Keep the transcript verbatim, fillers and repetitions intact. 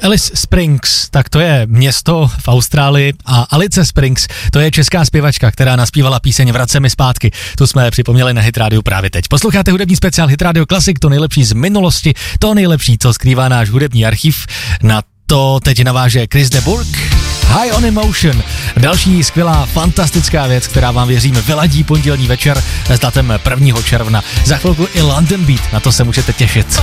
Alice Springs, tak to je město v Austrálii a Alice Springs, to je česká zpěvačka, která naspívala píseň Vrať mi zpátky. Tu jsme připomněli na Hit Radio právě teď. Posloucháte hudební speciál Hit Radio Classic, to nejlepší z minulosti, to nejlepší, co skrývá náš hudební archiv. Na to teď naváže Chris de Burgh. High on Emotion. Další skvělá, fantastická věc, která vám věřím vyladí pondělní večer s datem prvního června. Za chvilku i London Beat, na to se můžete těšit.